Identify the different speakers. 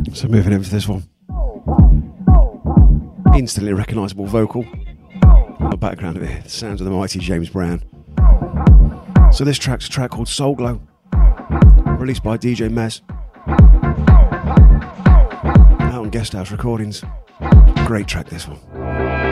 Speaker 1: So moving over to this one. Instantly recognisable vocal. On the background of it, the sounds of the mighty James Brown. So this track's a track called Soul Glow, released by DJ Mez. Out on Guest House Recordings. Great track, this one.